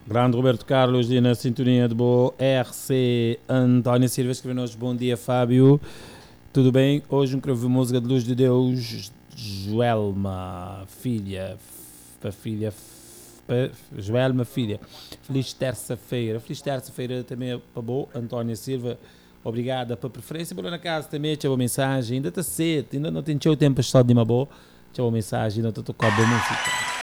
Grande Roberto Carlos e na sintonia de boa RC António Silva escreveu-nos bom dia Fábio, tudo bem? Hoje um cravo música de Luz de Deus, Joelma, filha, Joelma, filha, feliz terça-feira também é para boa, António Silva, obrigada pela preferência, boa na casa também, tchau mensagem, ainda está cedo, ainda não tem o tempo só de uma boa, tchau mensagem, ainda estou tocando a música.